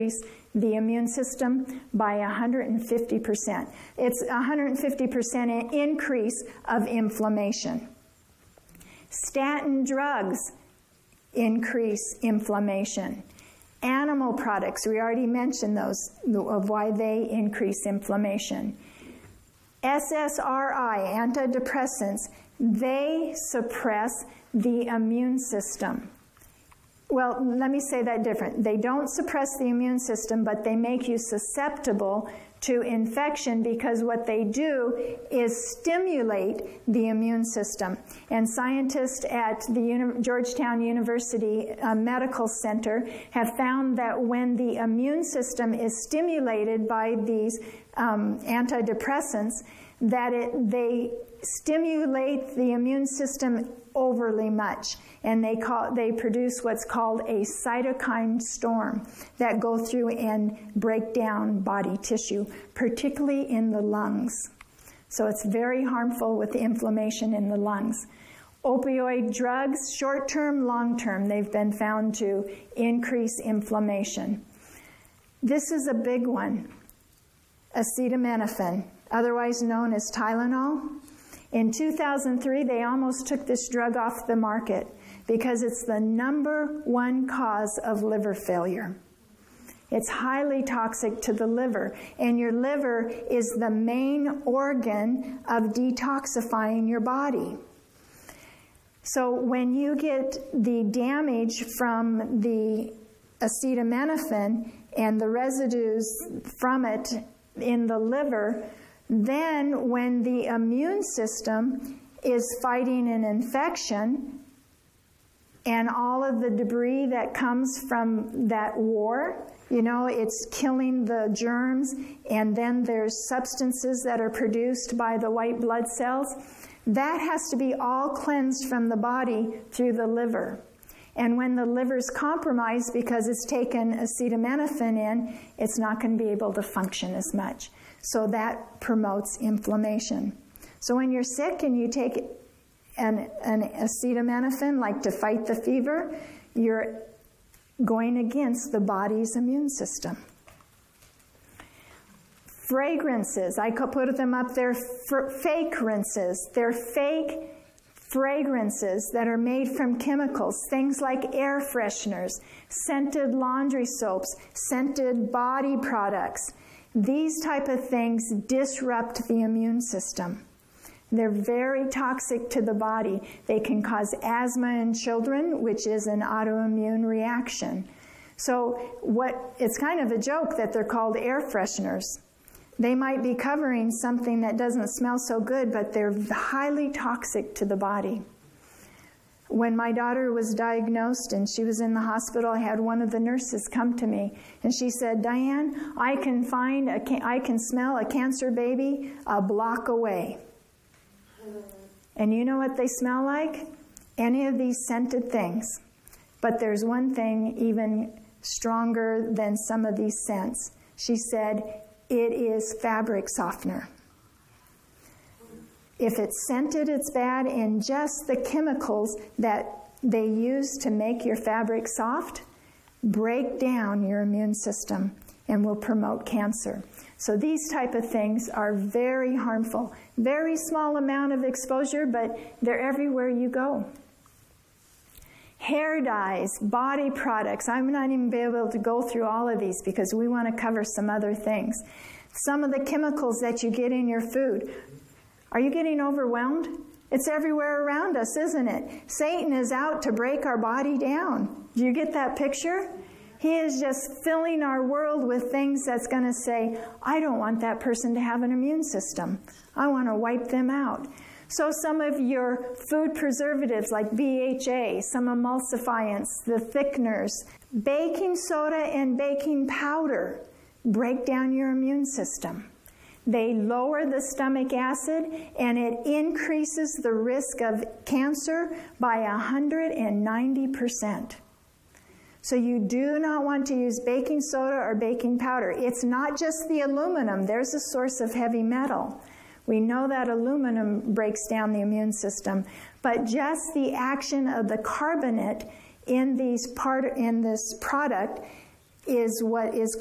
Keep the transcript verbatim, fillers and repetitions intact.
the immune system by one hundred fifty percent. It's one hundred fifty percent increase of inflammation. Statin drugs increase inflammation. Animal products, we already mentioned those, of why they increase inflammation. S S R I, antidepressants, they suppress the immune system. Well, let me say that different. They don't suppress the immune system, but they make you susceptible to infection because what they do is stimulate the immune system. And scientists at the Uni- Georgetown University uh, Medical Center have found that when the immune system is stimulated by these um, antidepressants, that it, they stimulate the immune system overly much, and they call they produce what's called a cytokine storm that go through and break down body tissue, particularly in the lungs. So it's very harmful with the inflammation in the lungs. Opioid drugs, short-term, long-term, they've been found to increase inflammation. This is a big one. Acetaminophen, otherwise known as Tylenol. In two thousand three, they almost took this drug off the market because it's the number one cause of liver failure. It's highly toxic to the liver, and your liver is the main organ of detoxifying your body. So when you get the damage from the acetaminophen and the residues from it in the liver, then when the immune system is fighting an infection and all of the debris that comes from that war, you know, it's killing the germs, and then there's substances that are produced by the white blood cells, that has to be all cleansed from the body through the liver. And when the liver's compromised because it's taken acetaminophen in, it's not going to be able to function as much. So that promotes inflammation. So when you're sick and you take an, an acetaminophen, like to fight the fever, you're going against the body's immune system. Fragrances, I could put them up there, fake rinses. They're fake fragrances that are made from chemicals, things like air fresheners, scented laundry soaps, scented body products. These type of things disrupt the immune system. They're very toxic to the body. They can cause asthma in children, which is an autoimmune reaction. So what it's kind of a joke that they're called air fresheners. They might be covering something that doesn't smell so good, but they're highly toxic to the body. When my daughter was diagnosed and she was in the hospital, I had one of the nurses come to me, and she said, "Diane, I can find, a can- I can smell a cancer baby a block away." And you know what they smell like? Any of these scented things. But there's one thing even stronger than some of these scents. She said, it is fabric softener. If it's scented, it's bad, and just the chemicals that they use to make your fabric soft break down your immune system and will promote cancer. So these type of things are very harmful. Very small amount of exposure, but they're everywhere you go. Hair dyes, body products. I'm not even be able to go through all of these because we want to cover some other things. Some of the chemicals that you get in your food. Are you getting overwhelmed? It's everywhere around us, isn't it? Satan is out to break our body down. Do you get that picture? He is just filling our world with things that's going to say, I don't want that person to have an immune system. I want to wipe them out. So some of your food preservatives like B H A, some emulsifiants, the thickeners, baking soda and baking powder break down your immune system. They lower the stomach acid, and it increases the risk of cancer by one hundred ninety percent. So you do not want to use baking soda or baking powder. It's not just the aluminum. There's a source of heavy metal. We know that aluminum breaks down the immune system, but just the action of the carbonate in these part in this product is what is